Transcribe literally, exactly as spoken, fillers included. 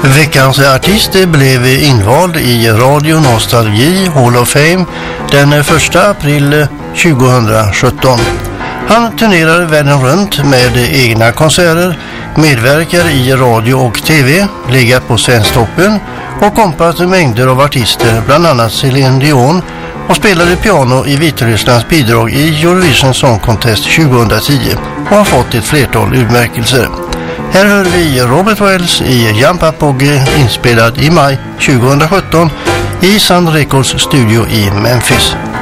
Veckans artist blev invald i Radio Nostalgi Hall of Fame den första april tjugohundrasjutton. Han turnerar världen runt med egna konserter, medverkar i radio och tv, legat på Svensktoppen och kompat mängder av artister, bland annat Celine Dion, och spelade piano i Vitrysslands bidrag i Eurovision Song Contest tjugohundratio och har fått ett flertal utmärkelser. Här hör vi Robert Wells i Jump Up Boogie, inspelad i maj tjugohundrasjutton i Sun Records studio i Memphis.